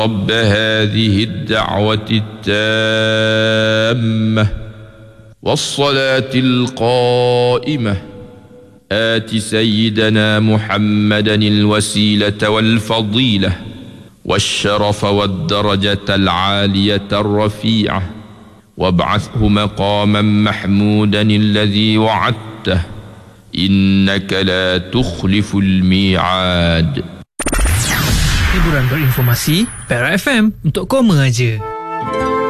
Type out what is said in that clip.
رب هذه الدعوة التامة والصلاة القائمة آت سيدنا محمدا الوسيلة والفضيلة والشرف والدرجة العالية الرفيعة وابعثه مقاما محمودا الذي وعدته إنك لا تخلف الميعاد. Hiburan berinformasi, Perak FM untuk koma aja.